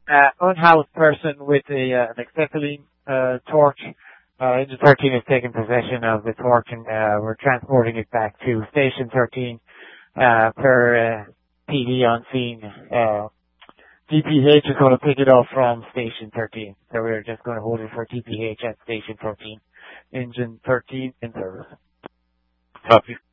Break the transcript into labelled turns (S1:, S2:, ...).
S1: unhoused person with an acetylene torch. Engine 13 has taken possession of the torch and we're transporting it back to Station 13 per PD on scene. DPH is going to pick it up from Station 13. So we're just going to hold it for DPH at Station 13. Engine 13 in service.
S2: Copy.